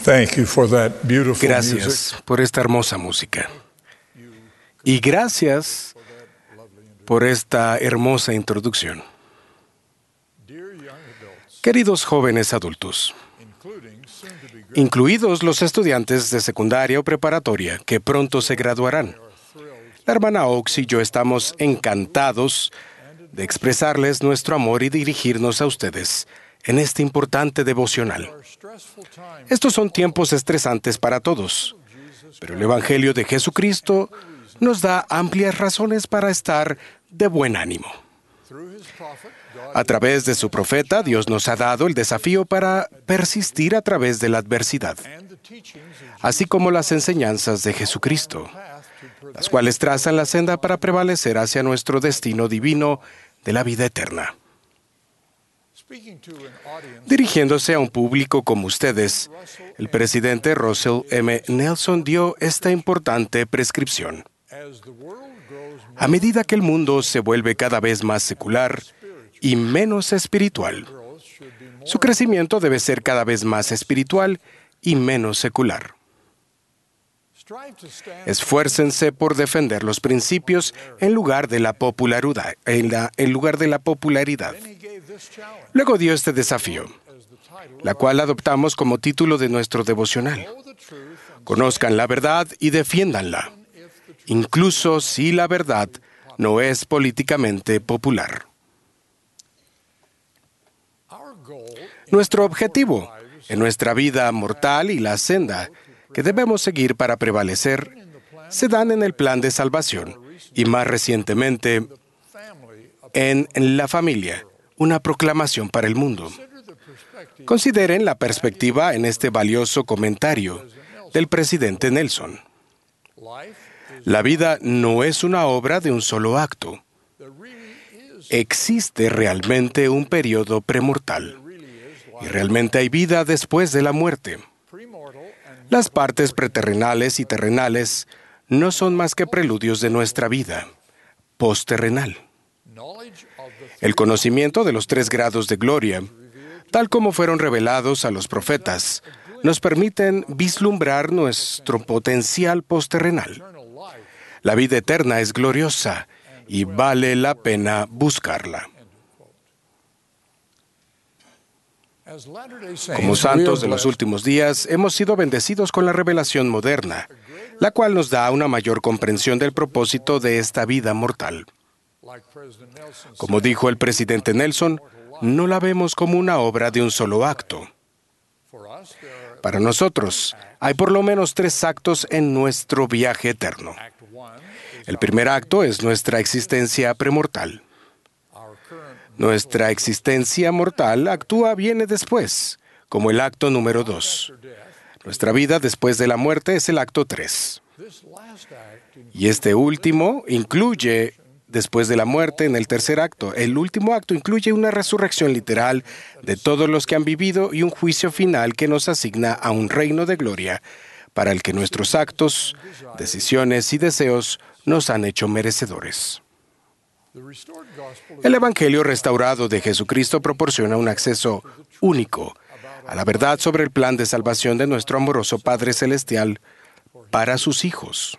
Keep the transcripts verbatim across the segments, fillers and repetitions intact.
Thank you for that beautiful Gracias music. por esta hermosa música. Y gracias por esta hermosa introducción. Queridos jóvenes adultos, incluidos los estudiantes de secundaria o preparatoria que pronto se graduarán, la hermana Oaks y yo estamos encantados de expresarles nuestro amor y dirigirnos a ustedes en este importante devocional. Estos son tiempos estresantes para todos, pero el Evangelio de Jesucristo nos da amplias razones para estar de buen ánimo. A través de su profeta, Dios nos ha dado el desafío para persistir a través de la adversidad, así como las enseñanzas de Jesucristo, las cuales trazan la senda para prevalecer hacia nuestro destino divino de la vida eterna. Dirigiéndose a un público como ustedes, el presidente Russell M. Nelson dio esta importante prescripción. A medida que el mundo se vuelve cada vez más secular y menos espiritual, su crecimiento debe ser cada vez más espiritual y menos secular. Esfuércense por defender los principios en lugar de la popularidad. En, la, en lugar de la popularidad. Luego dio este desafío, la cual adoptamos como título de nuestro devocional. Conozcan la verdad y defiéndanla, incluso si la verdad no es políticamente popular. Nuestro objetivo en nuestra vida mortal y la senda que debemos seguir para prevalecer se dan en el plan de salvación y más recientemente en la familia, una proclamación para el mundo. Consideren la perspectiva en este valioso comentario del presidente Nelson. La vida no es una obra de un solo acto. Existe realmente un periodo premortal y realmente hay vida después de la muerte. Las partes preterrenales y terrenales no son más que preludios de nuestra vida postterrenal. El conocimiento de los tres grados de gloria, tal como fueron revelados a los profetas, nos permiten vislumbrar nuestro potencial postterrenal. La vida eterna es gloriosa y vale la pena buscarla. Como santos de los últimos días, hemos sido bendecidos con la revelación moderna, la cual nos da una mayor comprensión del propósito de esta vida mortal. Como dijo el presidente Nelson, no la vemos como una obra de un solo acto. Para nosotros, hay por lo menos tres actos en nuestro viaje eterno. El primer acto es nuestra existencia premortal. Nuestra existencia mortal actúa viene después, como el acto número dos. Nuestra vida después de la muerte es el acto tres. Y este último incluye, después de la muerte, en el tercer acto. El último acto incluye una resurrección literal de todos los que han vivido y un juicio final que nos asigna a un reino de gloria para el que nuestros actos, decisiones y deseos nos han hecho merecedores. El Evangelio restaurado de Jesucristo proporciona un acceso único a la verdad sobre el plan de salvación de nuestro amoroso Padre Celestial para sus hijos.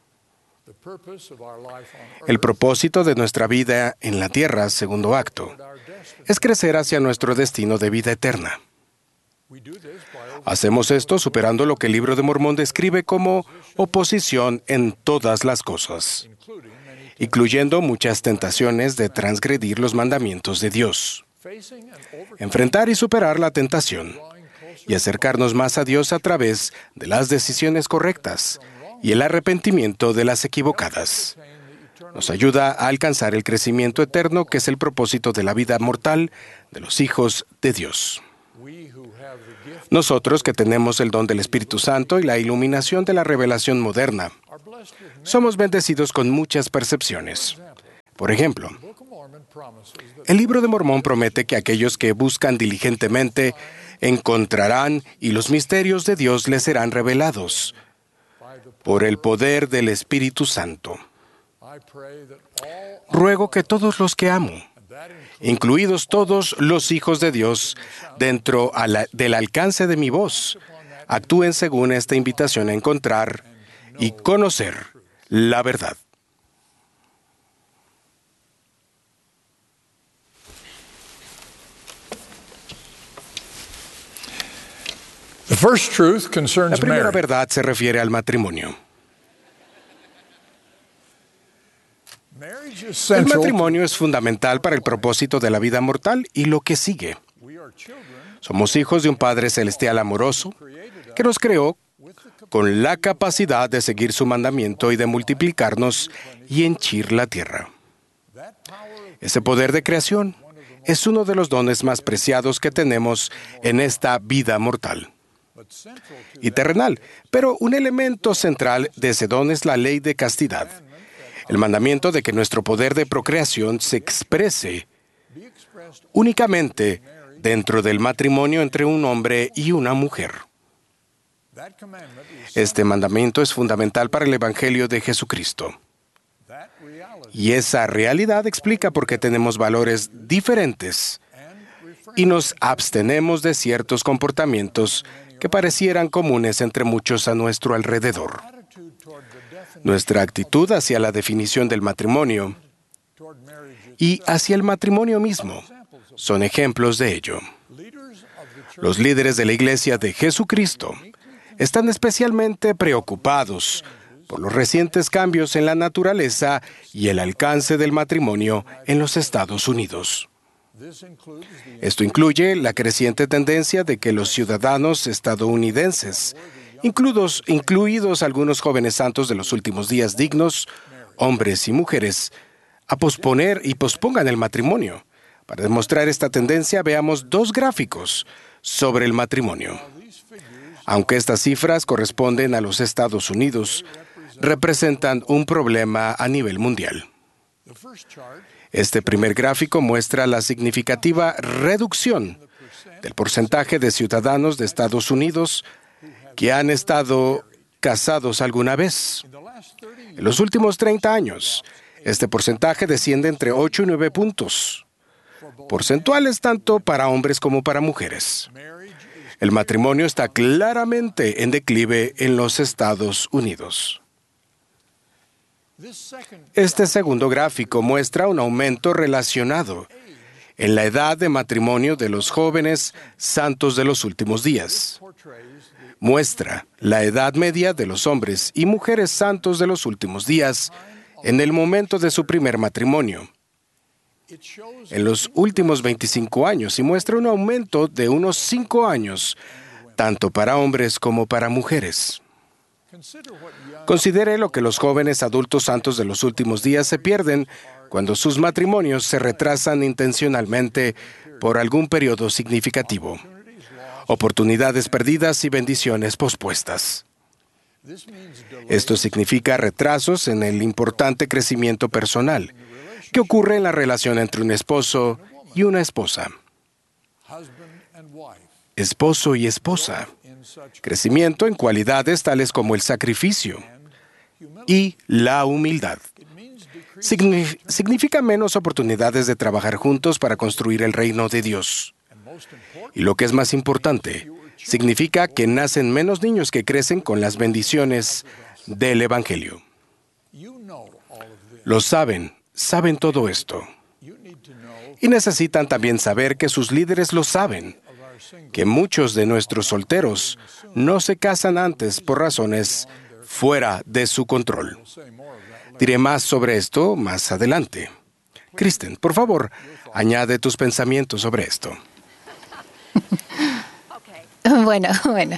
El propósito de nuestra vida en la tierra, segundo acto, es crecer hacia nuestro destino de vida eterna. Hacemos esto superando lo que el Libro de Mormón describe como oposición en todas las cosas, incluyendo muchas tentaciones de transgredir los mandamientos de Dios. Enfrentar y superar la tentación y acercarnos más a Dios a través de las decisiones correctas y el arrepentimiento de las equivocadas. Nos ayuda a alcanzar el crecimiento eterno que es el propósito de la vida mortal de los hijos de Dios. Nosotros que tenemos el don del Espíritu Santo y la iluminación de la revelación moderna, somos bendecidos con muchas percepciones. Por ejemplo, el Libro de Mormón promete que aquellos que buscan diligentemente encontrarán y los misterios de Dios les serán revelados por el poder del Espíritu Santo. Ruego que todos los que amo, incluidos todos los hijos de Dios, dentro la, del alcance de mi voz, actúen según esta invitación a encontrar y conocer la verdad. The first truth La concerns primera marriage. verdad se refiere al matrimonio. Marriage is El central. matrimonio es fundamental para el propósito de la vida mortal y lo que sigue. We are children Somos hijos de un Padre Celestial amoroso que nos creó con la capacidad de seguir su mandamiento y de multiplicarnos y henchir la tierra. that power of Ese poder de creación es uno de los dones más preciados que tenemos en esta vida mortal but central to y terrenal, pero un elemento central de ese don es la ley de castidad, el mandamiento de que nuestro poder de procreación se exprese be expressed únicamente dentro del matrimonio entre un hombre y una mujer. that commandment is Este mandamiento es fundamental para el Evangelio de Jesucristo. that reality Y esa realidad explica por qué tenemos valores diferentes and refrain y nos abstenemos de ciertos comportamientos que parecieran comunes entre muchos a nuestro alrededor. attitude toward the definition Nuestra actitud hacia la definición del matrimonio toward marriage itself. y hacia el matrimonio mismo son ejemplos de ello. Leaders of the church Los líderes de la Iglesia de Jesucristo están especialmente preocupados por los recientes cambios en la naturaleza y el alcance del matrimonio en los Estados Unidos. this includes the Esto incluye la creciente tendencia de que los ciudadanos estadounidenses, incluidos, incluidos algunos jóvenes santos de los últimos días dignos, hombres y mujeres, a posponer y pospongan el matrimonio. Para demostrar esta tendencia, veamos dos gráficos sobre el matrimonio. these figures Aunque estas cifras corresponden a los Estados Unidos, representan un problema a nivel mundial. the first chart Este primer gráfico muestra la significativa reducción del porcentaje de ciudadanos de Estados Unidos que han estado casados alguna vez. in the last thirty years En los últimos treinta años, este porcentaje desciende entre ocho y nueve puntos porcentuales tanto para hombres como para mujeres. marriage is El matrimonio está claramente en declive en los Estados Unidos. this second Este segundo gráfico muestra un aumento relacionado en la edad de matrimonio de los jóvenes santos de los últimos días. portrays the Muestra la edad media de los hombres y mujeres santos de los últimos días en el momento de su primer matrimonio, it shows en los últimos veinticinco años, y muestra un aumento de unos cinco años, tanto para hombres como para mujeres. consider what young Considere lo que los jóvenes adultos santos de los últimos días se pierden cuando sus matrimonios se retrasan intencionalmente por algún periodo significativo. Oportunidades perdidas y bendiciones pospuestas. this means delay Esto significa retrasos en el importante crecimiento personal que ocurre en la relación entre un esposo y una esposa, husband and wife esposo y esposa. in such Crecimiento en cualidades tales como el sacrificio humility. y la humildad. It means decrease Signi- significa menos oportunidades de trabajar juntos para construir el reino de Dios. and most important Y lo que es más importante, significa que nacen menos niños que crecen con las bendiciones del Evangelio. you know all of this. Lo saben, saben todo esto. You need to know Y necesitan también saber que sus líderes lo saben, of our single que muchos de nuestros solteros no se casan antes por razones fuera de su control. will say more of that later. Diré más sobre esto más adelante. Kristen, por favor, añade tus pensamientos sobre esto. Bueno, bueno.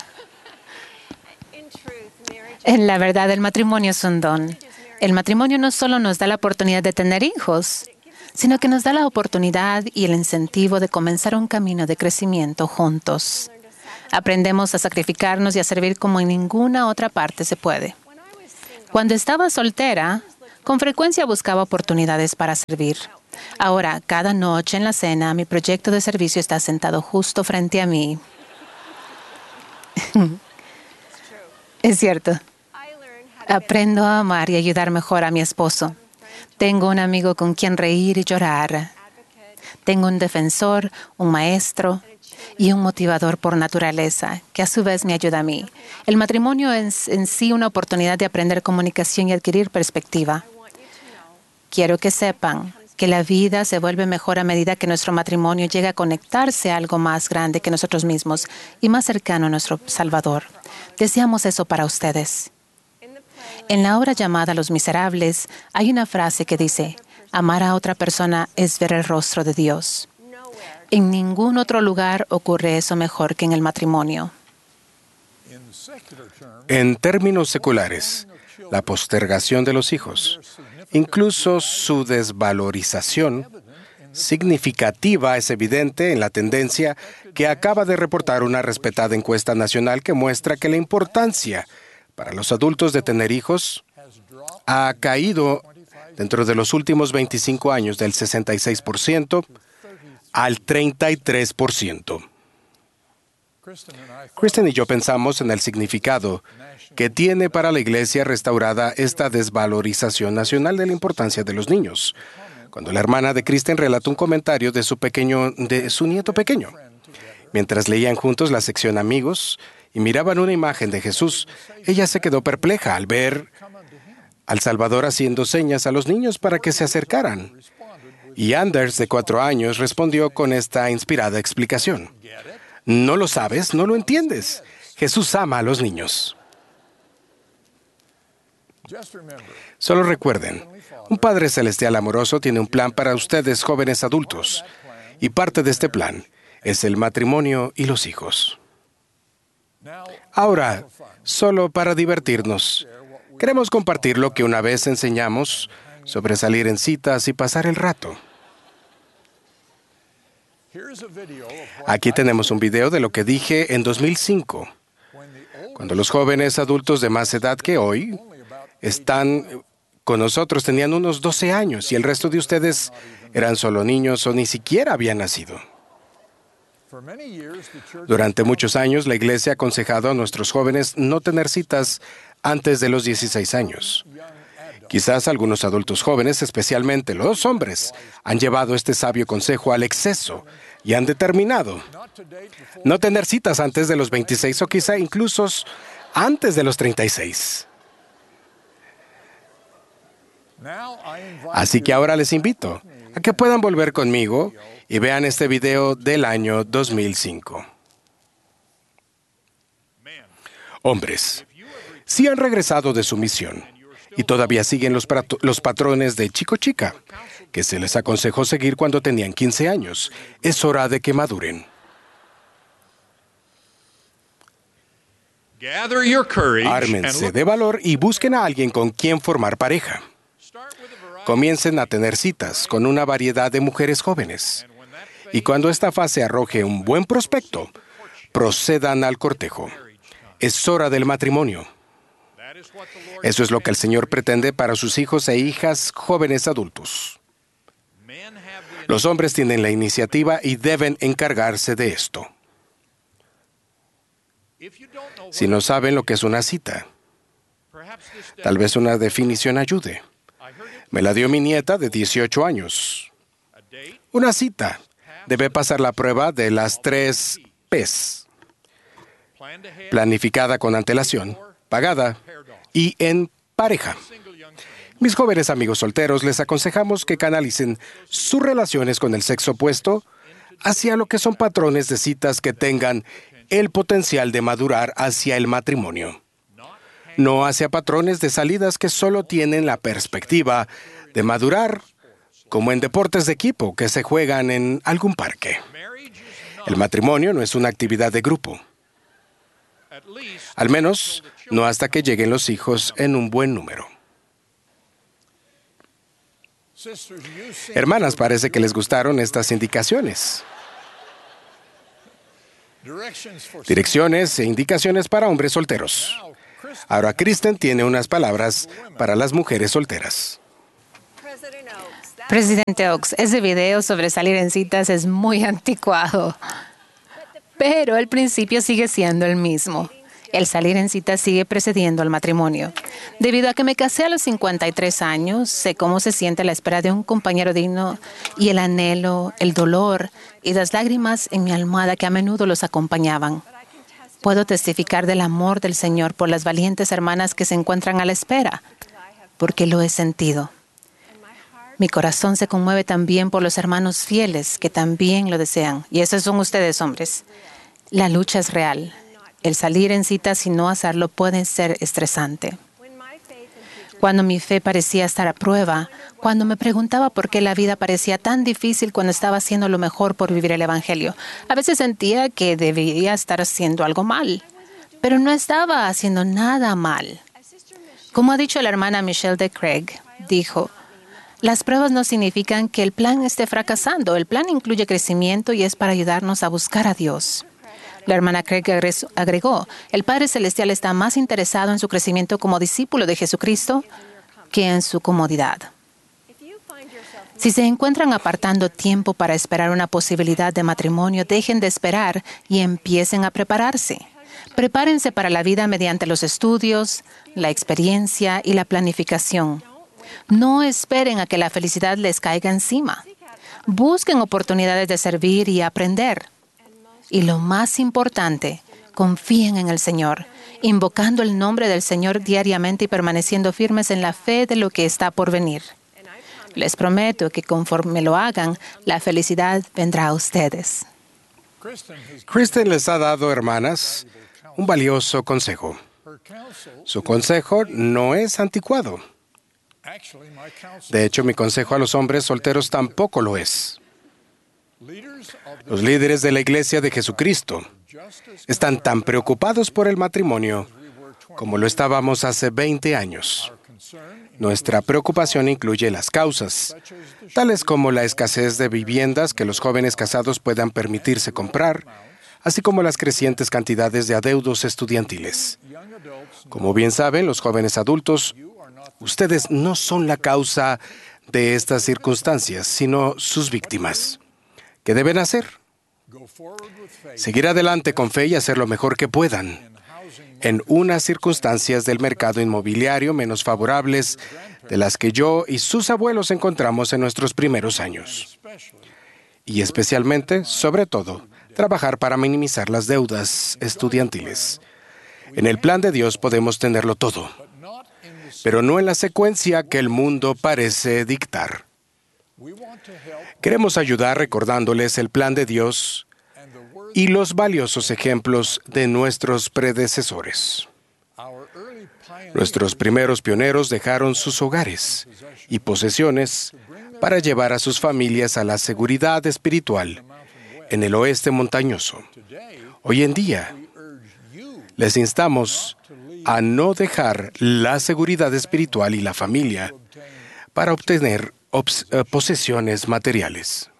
En la verdad, el matrimonio es un don. El matrimonio no solo nos da la oportunidad de tener hijos, sino que nos da la oportunidad y el incentivo de comenzar un camino de crecimiento juntos. Aprendemos a sacrificarnos y a servir como en ninguna otra parte se puede. Cuando estaba soltera, con frecuencia buscaba oportunidades para servir. Ahora, cada noche en la cena, mi proyecto de servicio está sentado justo frente a mí. Es cierto. Aprendo a amar y ayudar mejor a mi esposo. Tengo un amigo con quien reír y llorar. Tengo un defensor, un maestro y un motivador por naturaleza, que a su vez me ayuda a mí. El matrimonio es en sí una oportunidad de aprender comunicación y adquirir perspectiva. Quiero que sepan que la vida se vuelve mejor a medida que nuestro matrimonio llega a conectarse a algo más grande que nosotros mismos y más cercano a nuestro Salvador. Deseamos eso para ustedes. En la obra llamada Los Miserables hay una frase que dice: amar a otra persona es ver el rostro de Dios. En ningún otro lugar ocurre eso mejor que en el matrimonio. En términos seculares, la postergación de los hijos, incluso su desvalorización significativa, es evidente en la tendencia que acaba de reportar una respetada encuesta nacional que muestra que la importancia para los adultos de tener hijos ha caído dentro de los últimos veinticinco años del sesenta y seis por ciento al treinta y tres por ciento. Kristen y yo pensamos en el significado que tiene para la Iglesia restaurada esta desvalorización nacional de la importancia de los niños. Cuando la hermana de Kristen relató un comentario de su pequeño, de su nieto pequeño, mientras leían juntos la sección Amigos y miraban una imagen de Jesús, ella se quedó perpleja al ver al Salvador haciendo señas a los niños para que se acercaran. Y Anders, de cuatro años, respondió con esta inspirada explicación: ¿no lo sabes? ¿No lo entiendes? Jesús ama a los niños. Solo recuerden, un Padre Celestial amoroso tiene un plan para ustedes, jóvenes adultos, y parte de este plan es el matrimonio y los hijos. Ahora, solo para divertirnos, queremos compartir lo que una vez enseñamos sobre salir en citas y pasar el rato. Aquí tenemos un video de lo que dije en dos mil cinco, cuando los jóvenes adultos de más edad que hoy están con nosotros tenían unos doce años y el resto de ustedes eran solo niños o ni siquiera habían nacido. Durante muchos años, la Iglesia ha aconsejado a nuestros jóvenes no tener citas antes de los dieciséis años. Quizás algunos adultos jóvenes, especialmente los hombres, han llevado este sabio consejo al exceso y han determinado no tener citas antes de los veintiséis o quizá incluso antes de los treinta y seis. Así que ahora les invito a que puedan volver conmigo y vean este video del año dos mil cinco. Hombres, si han regresado de su misión y todavía siguen los, los patrones de chico-chica que se les aconsejó seguir cuando tenían quince años, es hora de que maduren. Ármense de valor y busquen a alguien con quien formar pareja. Comiencen a tener citas con una variedad de mujeres jóvenes. Y cuando esta fase arroje un buen prospecto, procedan al cortejo. Es hora del matrimonio. Eso es lo que el Señor pretende para sus hijos e hijas jóvenes adultos. Los hombres tienen la iniciativa y deben encargarse de esto. Si no saben lo que es una cita, tal vez una definición ayude. Me la dio mi nieta de dieciocho años. Una cita debe pasar la prueba de las tres P's. Planificada con antelación, pagada y en pareja. Mis jóvenes amigos solteros les aconsejamos que canalicen sus relaciones con el sexo opuesto hacia lo que son patrones de citas que tengan el potencial de madurar hacia el matrimonio. No hacia patrones de salidas que solo tienen la perspectiva de madurar, como en deportes de equipo que se juegan en algún parque. El matrimonio no es una actividad de grupo. Al menos, no hasta que lleguen los hijos en un buen número. Hermanas, parece que les gustaron estas indicaciones. Direcciones e indicaciones para hombres solteros. Ahora Kristen tiene unas palabras para las mujeres solteras. Presidente Oaks, ese video sobre salir en citas es muy anticuado, pero el principio sigue siendo el mismo. El salir en cita sigue precediendo al matrimonio. Debido a que me casé a los cincuenta y tres años, sé cómo se siente la espera de un compañero digno y el anhelo, el dolor y las lágrimas en mi almohada que a menudo los acompañaban. Puedo testificar del amor del Señor por las valientes hermanas que se encuentran a la espera, porque lo he sentido. Mi corazón se conmueve también por los hermanos fieles que también lo desean. Y esos son ustedes, hombres. La lucha es real. El salir en citas y no hacerlo puede ser estresante. Cuando mi fe parecía estar a prueba, cuando me preguntaba por qué la vida parecía tan difícil cuando estaba haciendo lo mejor por vivir el Evangelio, a veces sentía que debía estar haciendo algo mal, pero no estaba haciendo nada mal. Como ha dicho la hermana Michelle de Craig, dijo, las pruebas no significan que el plan esté fracasando. El plan incluye crecimiento y es para ayudarnos a buscar a Dios. La hermana Craig agregó, el Padre Celestial está más interesado en su crecimiento como discípulo de Jesucristo que en su comodidad. Si se encuentran apartando tiempo para esperar una posibilidad de matrimonio, dejen de esperar y empiecen a prepararse. Prepárense para la vida mediante los estudios, la experiencia y la planificación. No esperen a que la felicidad les caiga encima. Busquen oportunidades de servir y aprender. Y lo más importante, confíen en el Señor, invocando el nombre del Señor diariamente y permaneciendo firmes en la fe de lo que está por venir. Les prometo que conforme lo hagan, la felicidad vendrá a ustedes. Kristen les ha dado, hermanas, un valioso consejo. Su consejo no es anticuado. De hecho, mi consejo a los hombres solteros tampoco lo es. Los líderes de la Iglesia de Jesucristo están tan preocupados por el matrimonio como lo estábamos hace veinte años. Nuestra preocupación incluye las causas, tales como la escasez de viviendas que los jóvenes casados puedan permitirse comprar, así como las crecientes cantidades de adeudos estudiantiles. Como bien saben, los jóvenes adultos, ustedes no son la causa de estas circunstancias, sino sus víctimas. ¿Qué deben hacer? Seguir adelante con fe y hacer lo mejor que puedan en unas circunstancias del mercado inmobiliario menos favorables de las que yo y sus abuelos encontramos en nuestros primeros años. Y especialmente, sobre todo, trabajar para minimizar las deudas estudiantiles. En el plan de Dios podemos tenerlo todo, pero no en la secuencia que el mundo parece dictar. Queremos ayudar recordándoles el plan de Dios y los valiosos ejemplos de nuestros predecesores. Nuestros primeros pioneros dejaron sus hogares y posesiones para llevar a sus familias a la seguridad espiritual en el oeste montañoso. Hoy en día, les instamos a no dejar la seguridad espiritual y la familia para obtener obs- eh, posesiones materiales.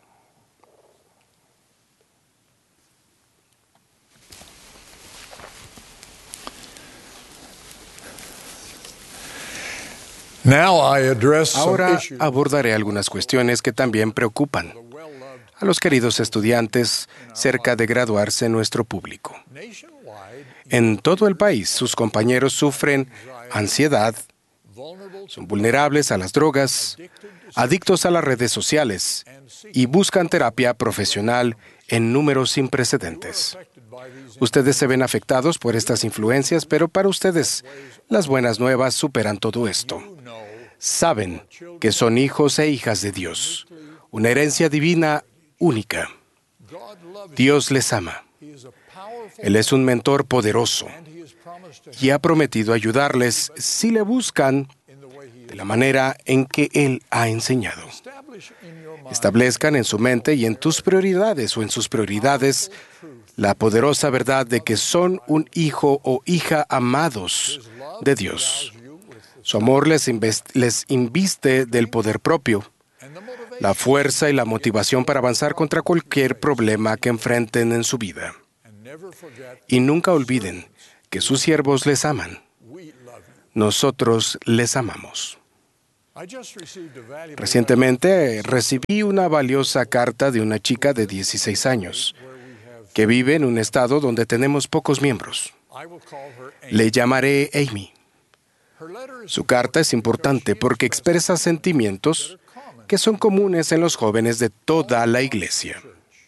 Now I address some Ahora issues abordaré algunas cuestiones que también preocupan a los queridos estudiantes cerca de graduarse en nuestro público. nationwide. En todo el país, sus compañeros sufren ansiedad, son vulnerables a las drogas, adictos a las redes sociales y buscan terapia profesional en números sin precedentes. Ustedes se ven afectados por estas influencias, pero para ustedes las buenas nuevas superan todo esto. Saben que son hijos e hijas de Dios, una herencia divina única. Dios les ama. Él es un mentor poderoso y ha prometido ayudarles si le buscan de la manera en que Él ha enseñado. Establezcan en su mente y en tus prioridades o en sus prioridades la poderosa verdad de que son un hijo o hija amados de Dios. Su amor les, inves- les inviste del poder propio, la fuerza y la motivación para avanzar contra cualquier problema que enfrenten en su vida. Y nunca olviden que sus siervos les aman. Nosotros les amamos. Recientemente recibí una valiosa carta de una chica de dieciséis años que vive en un estado donde tenemos pocos miembros. Le llamaré Amy. Su carta es importante porque expresa sentimientos que son comunes en los jóvenes de toda la iglesia.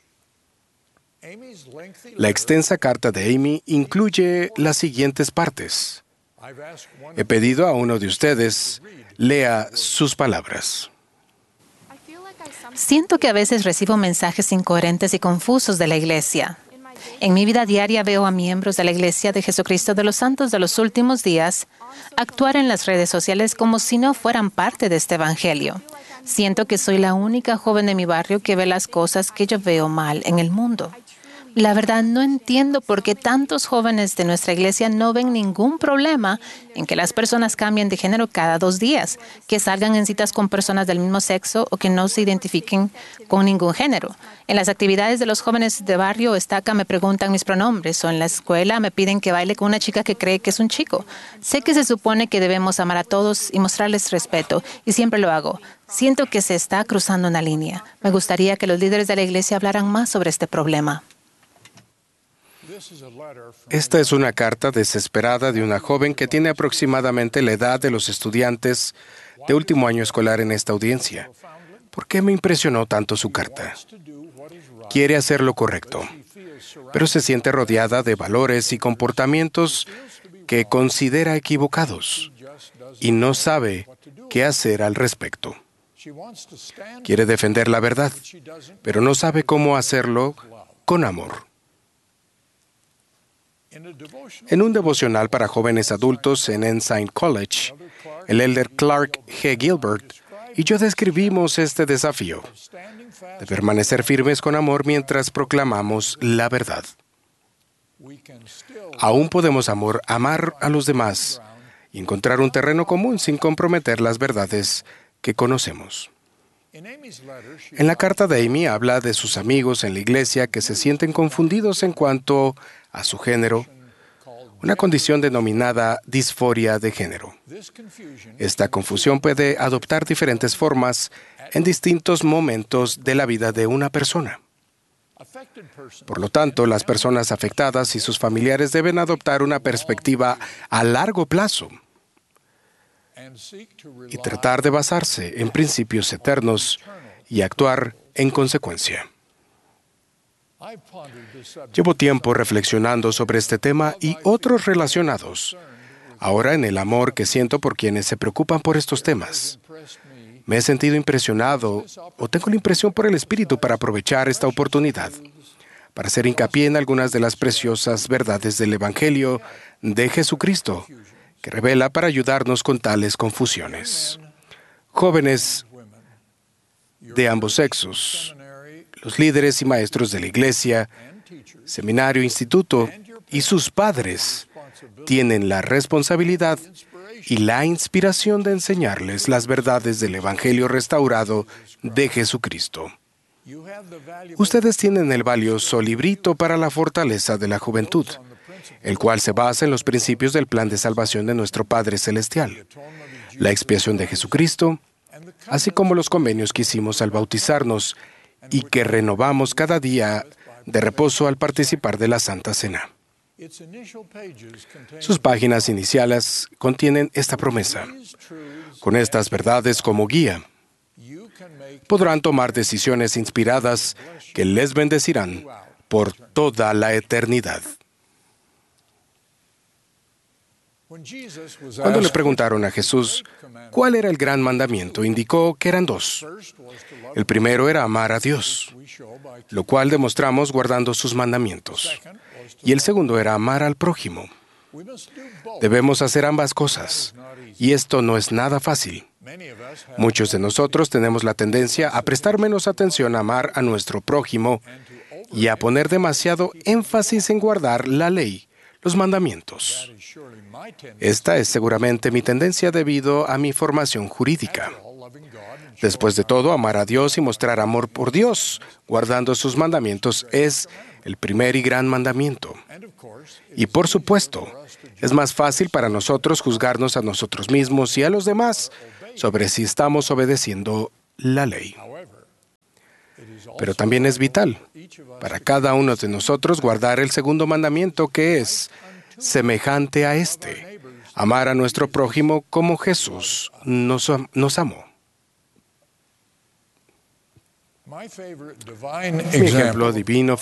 La extensa carta de Amy incluye las siguientes partes. He pedido a uno de ustedes lea sus palabras. Siento que a veces recibo mensajes incoherentes y confusos de la iglesia. En mi vida diaria veo a miembros de la Iglesia de Jesucristo de los Santos de los Últimos Días actuar en las redes sociales como si no fueran parte de este evangelio. Siento que soy la única joven de mi barrio que ve las cosas que yo veo mal en el mundo. La verdad, no entiendo por qué tantos jóvenes de nuestra iglesia no ven ningún problema en que las personas cambien de género cada dos días, que salgan en citas con personas del mismo sexo o que no se identifiquen con ningún género. En las actividades de los jóvenes de barrio estaca me preguntan mis pronombres o en la escuela me piden que baile con una chica que cree que es un chico. Sé que se supone que debemos amar a todos y mostrarles respeto y siempre lo hago. Siento que se está cruzando una línea. Me gustaría que los líderes de la iglesia hablaran más sobre este problema. Esta es una carta desesperada de una joven que tiene aproximadamente la edad de los estudiantes de último año escolar en esta audiencia. ¿Por qué me impresionó tanto su carta? Quiere hacer lo correcto, pero se siente rodeada de valores y comportamientos que considera equivocados y no sabe qué hacer al respecto. Quiere defender la verdad, pero no sabe cómo hacerlo con amor. En un devocional para jóvenes adultos en Ensign College, el elder Clark G. Gilbert y yo describimos este desafío de permanecer firmes con amor mientras proclamamos la verdad. Aún podemos amor, amar a los demás y encontrar un terreno común sin comprometer las verdades que conocemos. En la carta de Amy habla de sus amigos en la iglesia que se sienten confundidos en cuanto a su género, una condición denominada disforia de género. Esta confusión puede adoptar diferentes formas en distintos momentos de la vida de una persona. Por lo tanto, las personas afectadas y sus familiares deben adoptar una perspectiva a largo plazo y tratar de basarse en principios eternos y actuar en consecuencia. Llevo tiempo reflexionando sobre este tema y otros relacionados, ahora en el amor que siento por quienes se preocupan por estos temas. Me he sentido impresionado o tengo la impresión por el Espíritu para aprovechar esta oportunidad, para hacer hincapié en algunas de las preciosas verdades del Evangelio de Jesucristo, que revela para ayudarnos con tales confusiones. Jóvenes de ambos sexos, los líderes y maestros de la iglesia, seminario, instituto y sus padres tienen la responsabilidad y la inspiración de enseñarles las verdades del Evangelio restaurado de Jesucristo. Ustedes tienen el valioso librito para la fortaleza de la juventud, el cual se basa en los principios del plan de salvación de nuestro Padre Celestial, la expiación de Jesucristo, así como los convenios que hicimos al bautizarnos y que renovamos cada día de reposo al participar de la Santa Cena. Sus páginas iniciales contienen esta promesa. Con estas verdades como guía, podrán tomar decisiones inspiradas que les bendecirán por toda la eternidad. Cuando le preguntaron a Jesús cuál era el gran mandamiento, indicó que eran dos. El primero era amar a Dios, lo cual demostramos guardando sus mandamientos. Y el segundo era amar al prójimo. Debemos hacer ambas cosas, y esto no es nada fácil. Muchos de nosotros tenemos la tendencia a prestar menos atención a amar a nuestro prójimo y a poner demasiado énfasis en guardar la ley, los mandamientos. Esta es seguramente mi tendencia debido a mi formación jurídica. Después de todo, amar a Dios y mostrar amor por Dios, guardando sus mandamientos, es el primer y gran mandamiento. Y por supuesto, es más fácil para nosotros juzgarnos a nosotros mismos y a los demás sobre si estamos obedeciendo la ley. Pero también es vital para cada uno de nosotros guardar el segundo mandamiento, que es semejante a este, amar a nuestro prójimo como Jesús nos, am- nos amó. My favorite divine Mi ejemplo example divino